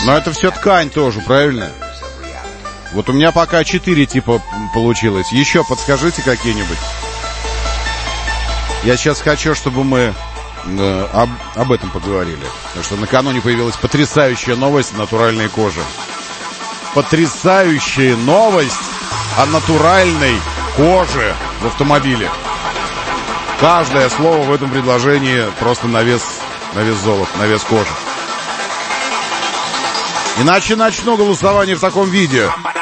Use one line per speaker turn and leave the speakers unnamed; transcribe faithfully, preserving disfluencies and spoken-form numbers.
Но это все ткань тоже, правильно? Вот у меня пока четыре типа получилось. Еще подскажите какие-нибудь. Я сейчас хочу, чтобы мы э, об, об этом поговорили. Потому что накануне появилась потрясающая новость о натуральной коже. Потрясающая новость о натуральной коже в автомобиле. Каждое слово в этом предложении просто на вес, на вес золота, на вес кожи. Иначе начну голосование в таком виде.